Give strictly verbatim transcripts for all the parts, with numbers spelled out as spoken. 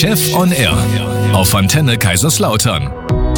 Chef on Air auf Antenne Kaiserslautern.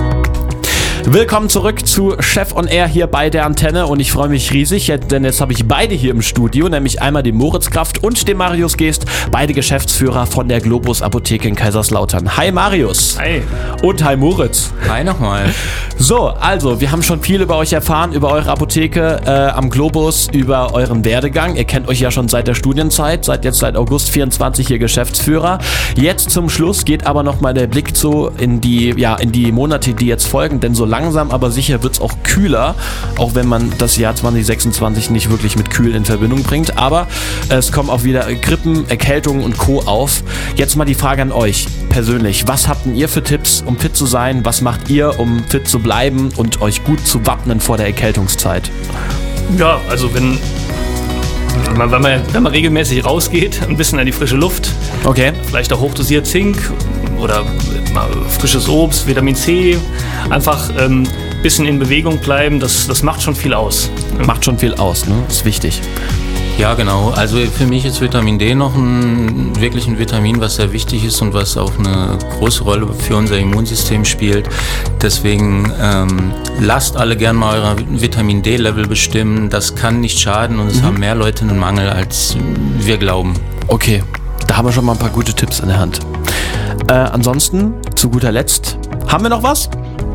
Willkommen zurück zu Chef on Air hier bei der Antenne und ich freue mich riesig, denn jetzt habe ich beide hier im Studio, nämlich einmal den Moritz Kraft und den Marius Geest, beide Geschäftsführer von der Globus Apotheke in Kaiserslautern. Hi Marius. Hi. Und hi Moritz. Hi nochmal. So, also wir haben schon viel über euch erfahren, über eure Apotheke äh, am Globus, über euren Werdegang. Ihr kennt euch ja schon seit der Studienzeit, seid jetzt seit August vierundzwanzig hier Geschäftsführer. Jetzt zum Schluss geht aber nochmal der Blick so in die, ja, in die Monate, die jetzt folgen, denn so langsam, aber sicher wird es auch kühler, auch wenn man das Jahr zwanzig sechsundzwanzig nicht wirklich mit kühl in Verbindung bringt. Aber es kommen auch wieder Grippen, Erkältungen und Co. auf. Jetzt mal die Frage an euch persönlich. Was habt denn ihr für Tipps, um fit zu sein? Was macht ihr, um fit zu bleiben und euch gut zu wappnen vor der Erkältungszeit? Ja, also wenn, wenn, man, wenn, man, wenn man regelmäßig rausgeht, ein bisschen an die frische Luft, okay, vielleicht auch hochdosiert Zink oder mal frisches Obst, Vitamin C, einfach ein ähm, bisschen in Bewegung bleiben, das, das macht schon viel aus. Macht schon viel aus, ne? Ist wichtig. Ja, genau. Also für mich ist Vitamin D noch ein, wirklich ein Vitamin, was sehr wichtig ist und was auch eine große Rolle für unser Immunsystem spielt. Deswegen ähm, lasst alle gern mal euer Vitamin D-Level bestimmen. Das kann nicht schaden und es mhm. haben mehr Leute einen Mangel, als wir glauben. Okay, da haben wir schon mal ein paar gute Tipps in der Hand. Äh, ansonsten, zu guter Letzt, haben wir noch was?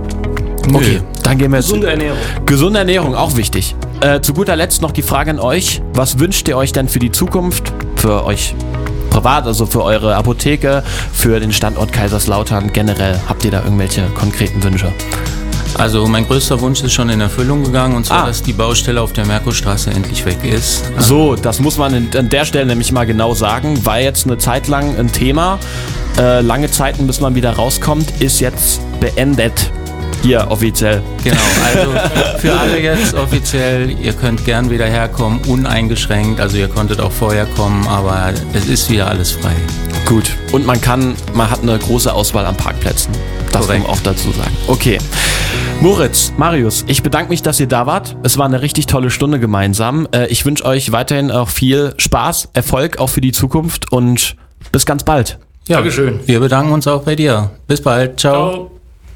Okay, dann gehen wir jetzt. Gesunde Ernährung. Gesunde Ernährung, auch wichtig. Äh, zu guter Letzt noch die Frage an euch. Was wünscht ihr euch denn für die Zukunft? Für euch privat, also für eure Apotheke, für den Standort Kaiserslautern generell? Habt ihr da irgendwelche konkreten Wünsche? Also mein größter Wunsch ist schon in Erfüllung gegangen, und zwar, ah. dass die Baustelle auf der Merkurstraße endlich weg ist. So, das muss man an der Stelle nämlich mal genau sagen. War jetzt eine Zeit lang ein Thema. Äh, lange Zeiten, bis man wieder rauskommt, ist jetzt beendet. Hier, offiziell. Genau, also für alle jetzt offiziell, ihr könnt gern wieder herkommen, uneingeschränkt. Also ihr konntet auch vorher kommen, aber es ist wieder alles frei. Gut, und man kann, man hat eine große Auswahl an Parkplätzen. Das muss man auch dazu sagen. Okay. Moritz, Marius, ich bedanke mich, dass ihr da wart. Es war eine richtig tolle Stunde gemeinsam. Ich wünsche euch weiterhin auch viel Spaß, Erfolg auch für die Zukunft und bis ganz bald. Ja, Dankeschön. Wir bedanken uns auch bei dir. Bis bald. Ciao. Ciao.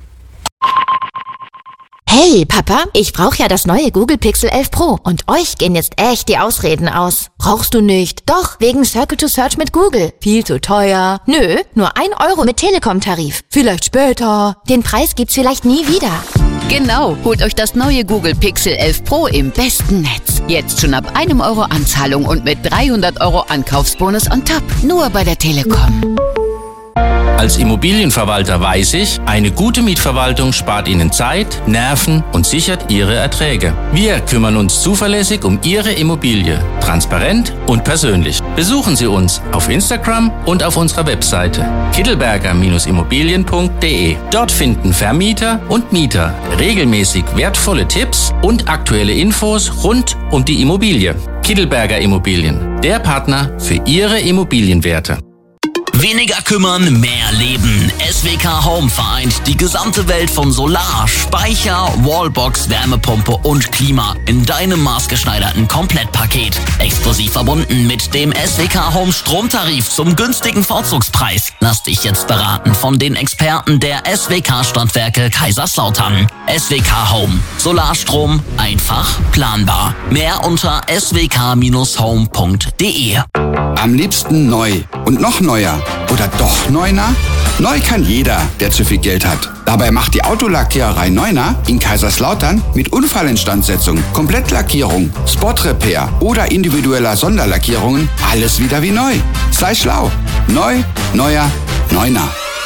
Hey Papa, ich brauche ja das neue Google Pixel elf Pro und euch gehen jetzt echt die Ausreden aus. Brauchst du nicht? Doch, wegen Circle to Search mit Google. Viel zu teuer. Nö, nur ein Euro mit Telekom-Tarif. Vielleicht später. Den Preis gibt's vielleicht nie wieder. Genau, holt euch das neue Google Pixel elf Pro im besten Netz. Jetzt schon ab einem Euro Anzahlung und mit dreihundert Euro Ankaufsbonus on top. Nur bei der Telekom. Als Immobilienverwalter weiß ich, eine gute Mietverwaltung spart Ihnen Zeit, Nerven und sichert Ihre Erträge. Wir kümmern uns zuverlässig um Ihre Immobilie, transparent und persönlich. Besuchen Sie uns auf Instagram und auf unserer Webseite kittelberger Immobilien punkt de. Dort finden Vermieter und Mieter regelmäßig wertvolle Tipps und aktuelle Infos rund um die Immobilie. Kittelberger Immobilien, der Partner für Ihre Immobilienwerte. Weniger kümmern, mehr leben. S W K Home vereint die gesamte Welt von Solar, Speicher, Wallbox, Wärmepumpe und Klima in deinem maßgeschneiderten Komplettpaket. Exklusiv verbunden mit dem S W K Home Stromtarif zum günstigen Vorzugspreis. Lass dich jetzt beraten von den Experten der S W K Stadtwerke Kaiserslautern. S W K Home. Solarstrom einfach planbar. Mehr unter s w k Bindestrich home punkt de. Am liebsten neu und noch neuer. Oder doch Neuner? Neu kann jeder, der zu viel Geld hat. Dabei macht die Autolackiererei Neuner in Kaiserslautern mit Unfallinstandsetzung, Komplettlackierung, Spot-Repair oder individueller Sonderlackierungen alles wieder wie neu. Sei schlau. Neu, neuer, Neuner.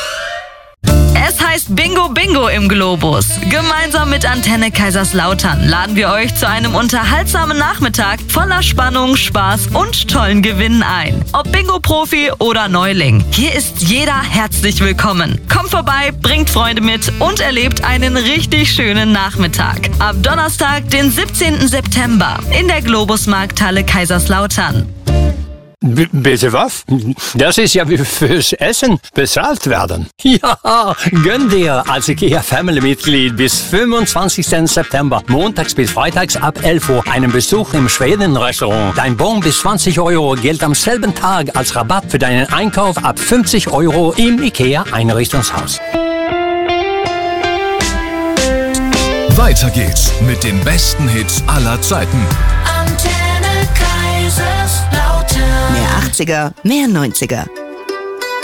Es heißt Bingo Bingo im Globus. Gemeinsam mit Antenne Kaiserslautern laden wir euch zu einem unterhaltsamen Nachmittag voller Spannung, Spaß und tollen Gewinnen ein. Ob Bingo-Profi oder Neuling, hier ist jeder herzlich willkommen. Kommt vorbei, bringt Freunde mit und erlebt einen richtig schönen Nachmittag. Ab Donnerstag, den siebzehnten September in der Globus Markthalle Kaiserslautern. B- bitte was? Das ist ja wie fürs Essen bezahlt werden. Ja, gönn dir als IKEA Family-Mitglied bis fünfundzwanzigsten September, montags bis freitags ab elf Uhr, einen Besuch im Schweden-Restaurant. Dein Bon bis zwanzig Euro gilt am selben Tag als Rabatt für deinen Einkauf ab fünfzig Euro im IKEA-Einrichtungshaus. Weiter geht's mit den besten Hits aller Zeiten. Antenne Kaiserslautern. Mehr achtziger, mehr neunziger.